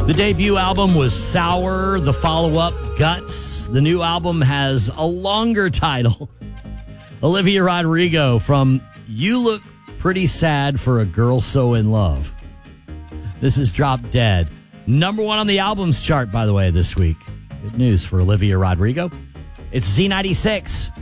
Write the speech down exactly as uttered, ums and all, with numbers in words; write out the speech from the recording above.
The debut album was Sour. The follow-up, Guts. The new album has a longer title. Olivia Rodrigo from You Look Pretty Sad for a Girl So in Love. This is Drop Dead. Number one on the albums chart, by the way, this week. Good news for Olivia Rodrigo. It's Z ninety-six.